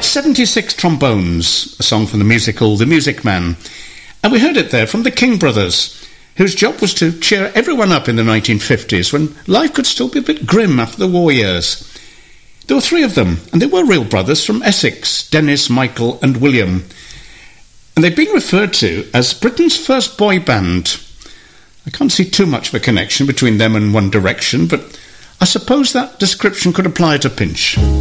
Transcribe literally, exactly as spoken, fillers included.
seventy-six Trombones, a song from the musical The Music Man. And we heard it there from the King Brothers, whose job was to cheer everyone up in the nineteen fifties when life could still be a bit grim after the war years. There were three of them, and they were real brothers from Essex, Dennis, Michael and William. And they've been referred to as Britain's first boy band. I can't see too much of a connection between them and One Direction, but I suppose that description could apply at a pinch.